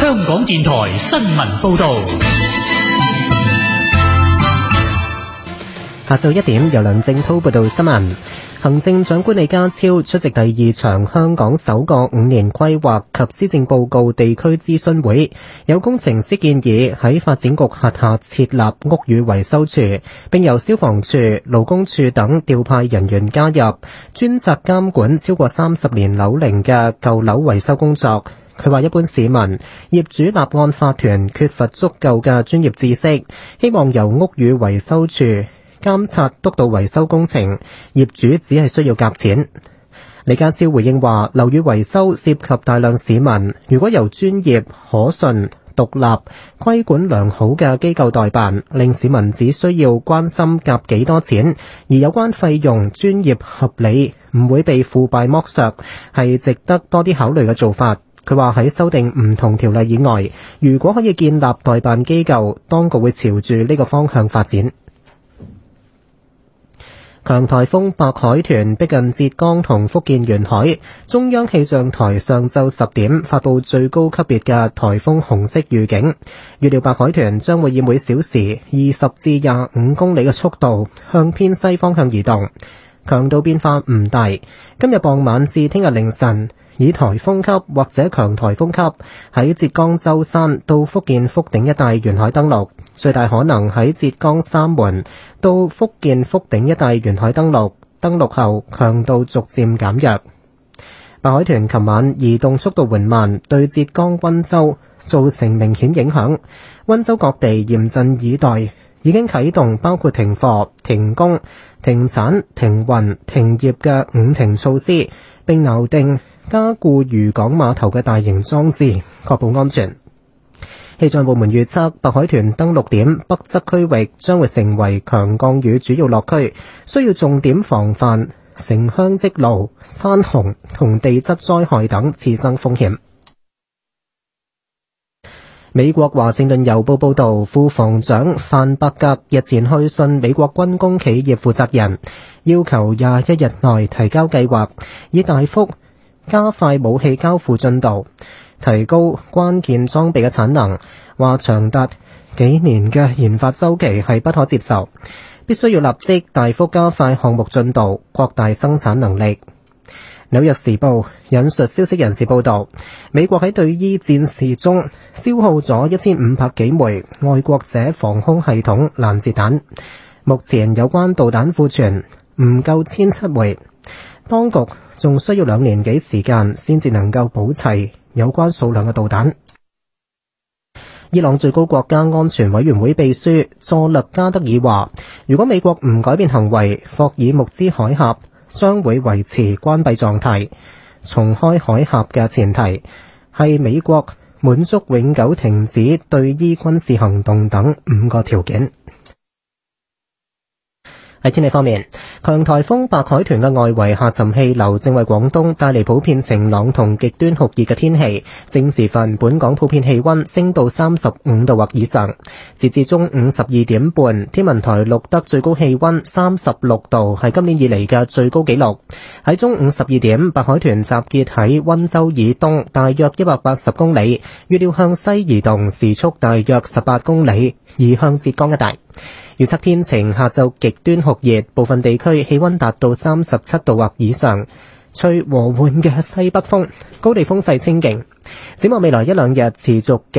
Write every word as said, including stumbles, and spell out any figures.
香港電台新聞報道。 下晝一點，由梁正濤報道新聞。行政長官李家超出席第二場香港首個五年規劃及施政報告地區諮詢會，有工程師建議喺發展局轄下設立屋宇維修處，並由消防處、勞工處等調派人員加入，專責監管超過三十年樓齡嘅舊樓維修工作。佢話一般市民、業主立案法團缺乏足夠嘅專業知識，希望由屋宇維修處監察督導維修工程，業主只係需要夾錢。李家超回應話，樓宇維修涉及大量市民，如果由專業、可信、獨立、規管良好嘅機構代辦，令市民只需要關心夾幾多錢，而有關費用專業合理，唔會被腐敗剝削，係值得多啲考慮嘅做法。佢話喺修訂唔同條例以外，如果可以建立代辦機構，當局會朝住呢個方向發展。強颱風白海豚逼近浙江同福建沿海，中央氣象台上晝十點發佈最高級別嘅颱風紅色預警，預料白海豚將會以每小時二十至廿五公里嘅速度向偏西方向移動，強度變化唔大。今日傍晚至聽日凌晨，以颱風級或者強颱風級喺浙江舟山到福建福鼎一帶沿海登陸，最大可能喺浙江三門到福建福鼎一帶沿海登陸，登陸後強度逐漸減弱。白海豚琴晚移動速度緩慢，對浙江溫州造成明顯影響，溫州各地嚴陣以待，已經啟動包括停課、停工、停產、停運、停業嘅五停措施，並錨定加固漁港碼頭嘅大型裝置，確保安全。氣象部門預測，白海豚登陸點北側區域將會成為強降雨主要落區，需要重點防範城鄉積澇、山洪同地質災害等次生風險。美國華盛頓郵報報導，副防長范伯格日前去信美國軍工企業負責人，要求廿一日內提交計劃，以大幅加快武器交付進度，提高關鍵裝備嘅產能，話長達幾年嘅研發週期係不可接受，必須要立即大幅加快項目進度，擴大生產能力。紐約時報引述消息人士報道，美國喺對伊戰事中消耗咗一千五百幾枚愛國者防空系統攔截彈，目前有關導彈庫存唔夠千七枚，當局仲需要兩年幾時間先至能夠補齊有關數量嘅導彈。伊朗最高國家安全委員會秘書佐勒加德爾話，如果美國唔改變行為，霍爾木茲海峽將會維持關閉狀態。重開海峽嘅前提係美國滿足永久停止對伊軍事行動等五個條件。喺天氣方面，強颱風白海豚嘅外圍下沉氣流正為廣東帶嚟普遍晴朗同極端酷熱嘅天氣。正時分，本港普遍氣溫升到三十五度或以上。截至中午十二點半，天文台錄得最高氣溫三十六度，係今年以嚟嘅最高紀錄。喺中午十二點，白海豚集結喺溫州以東大約一百八十公里，預料向西移動，時速大約十八公里，移向浙江一帶。預測天晴，下晝極端酷熱，部分地區氣溫達到三十七度或以上，吹和緩嘅西北風，高地風勢清勁。展望未來一兩日持續